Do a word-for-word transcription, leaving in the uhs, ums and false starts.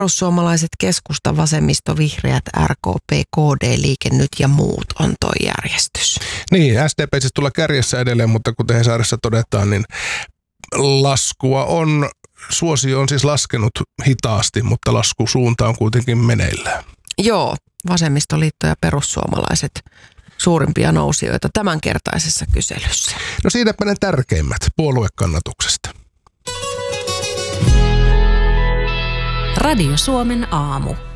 Perussuomalaiset, keskusta, vasemmisto, vihreät, R K P, K D, Liike Nyt ja muut on toi järjestys. Niin, S D P siis tulee kärjessä edelleen, mutta kuten Hesarissa todetaan, niin laskua on, suosio on siis laskenut hitaasti, mutta laskusuunta on kuitenkin meneillään. Joo, vasemmistoliitto ja perussuomalaiset suurimpia nousijoita tämänkertaisessa kyselyssä. No siinäpä ne tärkeimmät puoluekannatuksesta. Radio Suomen aamu.